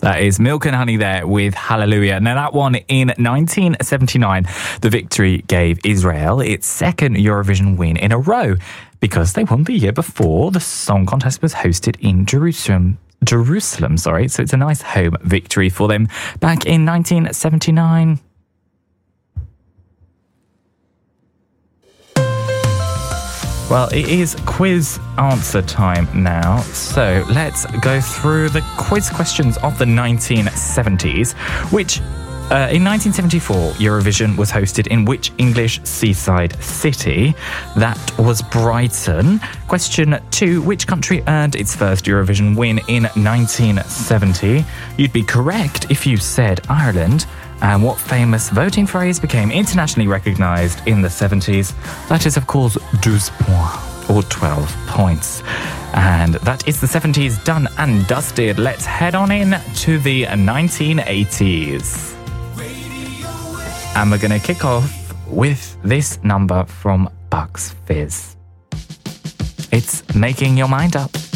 That is Milk and Honey there with Hallelujah. Now, that one in 1979, the victory gave Israel its second Eurovision win in a row because they won the year before. The song contest was hosted in Jerusalem, so it's a nice home victory for them back in 1979. Well, it is quiz answer time now, so let's go through the quiz questions of the 1970s, which in 1974, Eurovision was hosted in which English seaside city? That was Brighton. Question 2, which country earned its first Eurovision win in 1970? You'd be correct if you said Ireland. And what famous voting phrase became internationally recognised in the 70s? That is, of course, 12 points, or 12 points. And that is the 70s done and dusted. Let's head on in to the 1980s. And we're going to kick off with this number from Bucks Fizz. It's Making Your Mind Up.